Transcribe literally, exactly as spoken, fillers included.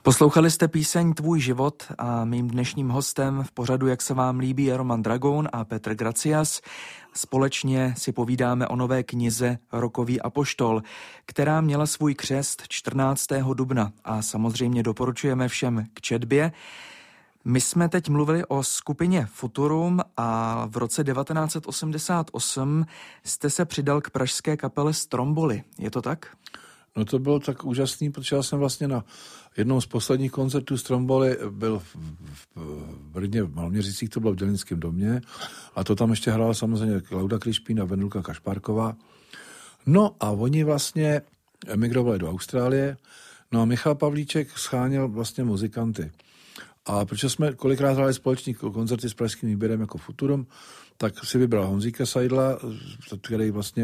Poslouchali jste píseň Tvůj život a mým dnešním hostem v pořadu Jak se vám líbí je Roman Dragoun a Petr Gracias. Společně si povídáme o nové knize Rokový apoštol, která měla svůj křest čtrnáctého dubna a samozřejmě doporučujeme všem k četbě. My jsme teď mluvili o skupině Futurum a v roce devatenáct set osmdesát osm jste se přidal k pražské kapele Stromboli. Je to tak? No to bylo tak úžasný, protože já jsem vlastně na jednou z posledních koncertů Stromboli byl v, v, v Brně, v Malměřicích, to bylo v Dělnickém domě a to tam ještě hrála samozřejmě Klauda Krišpín a Venulka Kašpárková. No a oni vlastně emigrovali do Austrálie, no a Michal Pavlíček scháněl vlastně muzikanty. A protože jsme kolikrát hráli společní koncerty s pražským výběrem jako Futurum, tak si vybral Honzíka Seidla, který vlastně